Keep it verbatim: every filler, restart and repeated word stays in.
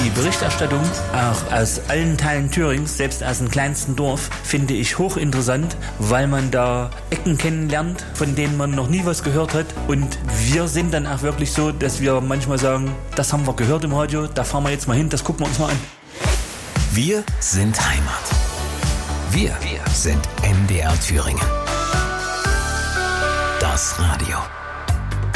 Die Berichterstattung, auch aus allen Teilen Thürings, selbst aus dem kleinsten Dorf, finde ich hochinteressant, weil man da Ecken kennenlernt, von denen man noch nie was gehört hat. Und wir sind dann auch wirklich so, dass wir manchmal sagen, das haben wir gehört im Radio, da fahren wir jetzt mal hin, das gucken wir uns mal an. Wir sind Heimat. Wir, wir sind M D R Thüringen. Das Radio.